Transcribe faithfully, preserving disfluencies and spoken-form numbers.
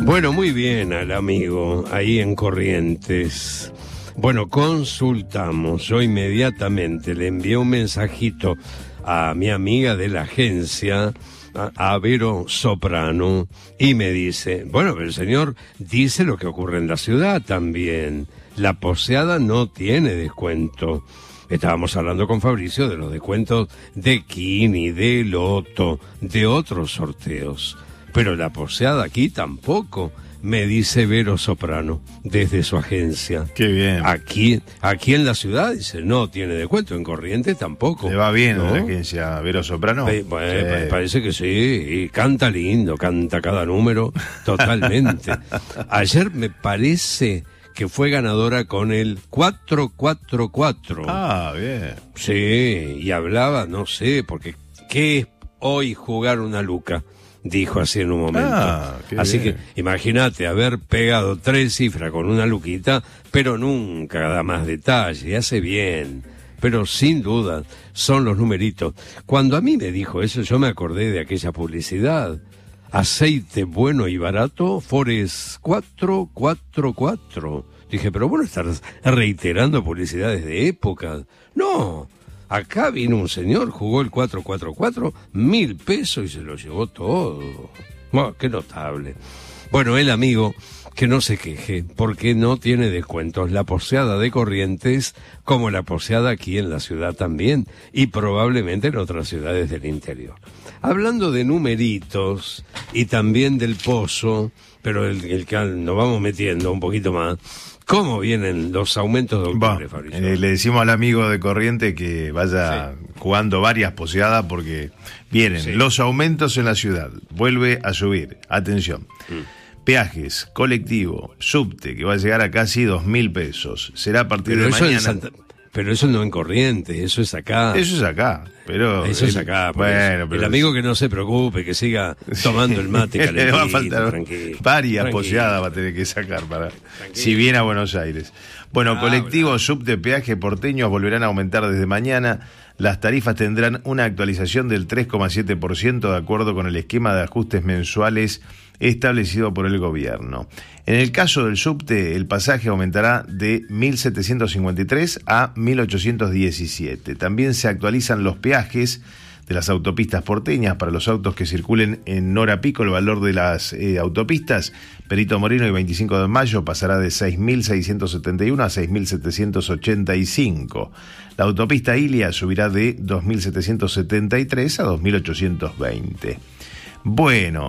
Bueno, muy bien al amigo ahí en Corrientes. Bueno, consultamos. Yo inmediatamente le envié un mensajito a mi amiga de la agencia, a, a Vero Soprano, y me dice, bueno, pero el señor dice lo que ocurre en la ciudad también. La poseada no tiene descuento. Estábamos hablando con Fabricio de los descuentos de Kini, de Loto, de otros sorteos. Pero la poseada aquí tampoco, me dice Vero Soprano, desde su agencia. Qué bien. Aquí, aquí en la ciudad, dice, no tiene descuento, en Corrientes tampoco. ¿Le va bien, ¿no?, la agencia Vero Soprano? Eh, bueno, Sí. parece que sí, y canta lindo, canta cada número, totalmente. Ayer me parece que fue ganadora con el cuatro cuatro cuatro. Ah, bien. Sí, y hablaba, no sé, porque ¿qué es hoy jugar una luca? Dijo así en un momento. Ah, qué así bien. que imagínate haber pegado tres cifras con una luquita, pero nunca da más detalle, hace bien. Pero sin duda son los numeritos. Cuando a mí me dijo eso, yo me acordé de aquella publicidad. Aceite bueno y barato, Forest cuatro cuatro cuatro. Dije, pero bueno, estás reiterando publicidades de época. No, acá vino un señor, jugó el cuatro cuatro cuatro, mil pesos y se lo llevó todo. Bueno, qué notable. Bueno, el amigo, que no se queje, porque no tiene descuentos. La poseada de Corrientes, como la poseada aquí en la ciudad también, y probablemente en otras ciudades del interior. Hablando de numeritos y también del pozo, pero el, el que nos vamos metiendo un poquito más, ¿cómo vienen los aumentos de octubre, Va, Fabricio? eh, le decimos al amigo de Corrientes que vaya Sí. jugando varias poseadas porque vienen Sí. los aumentos en la ciudad. Vuelve a subir. Atención. Mm. Peajes, colectivo, subte, que va a llegar a casi dos mil pesos. Será a partir Pero de eso en mañana. Santa- Pero eso no en Corrientes, eso es acá. Eso es acá, pero... Eso es el- acá. por Bueno, eso. pero El amigo que no se preocupe, que siga tomando el mate le calentito, va a faltar tranquilo. varias Tranquilo. poseadas, va a tener que sacar para si viene a Buenos Aires. Bueno, Ah, colectivo, bravo. subte, peaje porteños volverán a aumentar desde mañana. Las tarifas tendrán una actualización del tres coma siete por ciento de acuerdo con el esquema de ajustes mensuales establecido por el gobierno. En el caso del subte, el pasaje aumentará de mil setecientos cincuenta y tres a mil ochocientos diecisiete. También se actualizan los peajes de las autopistas porteñas para los autos que circulen en hora pico. El valor de las eh, autopistas Perito Moreno y veinticinco de mayo pasará de seis mil seiscientos setenta y uno a seis mil setecientos ochenta y cinco. La autopista Ilia subirá de dos mil setecientos setenta y tres a dos mil ochocientos veinte. Bueno.